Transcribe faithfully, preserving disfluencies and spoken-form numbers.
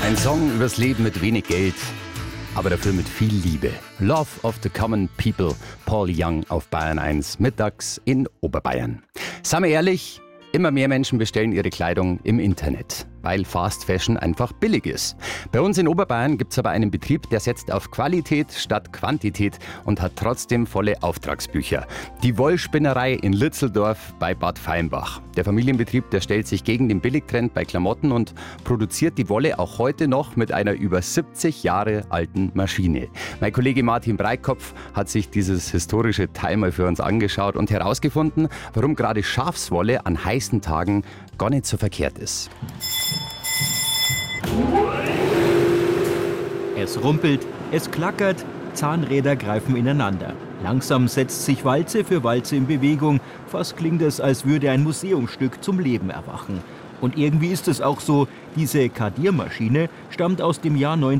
Ein Song übers Leben mit wenig Geld, aber dafür mit viel Liebe. Love of the Common People, Paul Young auf Bayern eins, mittags in Oberbayern. Seien wir ehrlich, immer mehr Menschen bestellen ihre Kleidung im Internet, weil Fast Fashion einfach billig ist. Bei uns in Oberbayern gibt es aber einen Betrieb, der setzt auf Qualität statt Quantität und hat trotzdem volle Auftragsbücher. Die Wollspinnerei in Litzeldorf bei Bad Feimbach. Der Familienbetrieb, der stellt sich gegen den Billigtrend bei Klamotten und produziert die Wolle auch heute noch mit einer über siebzig Jahre alten Maschine. Mein Kollege Martin Breitkopf hat sich dieses historische Teil mal für uns angeschaut und herausgefunden, warum gerade Schafswolle an heißen Tagen gar nicht so verkehrt ist. Es rumpelt, es klackert, Zahnräder greifen ineinander. Langsam setzt sich Walze für Walze in Bewegung. Fast klingt es, als würde ein Museumsstück zum Leben erwachen. Und irgendwie ist es auch so, diese Kadiermaschine stammt aus dem Jahr neunzehnhundertfünfzig.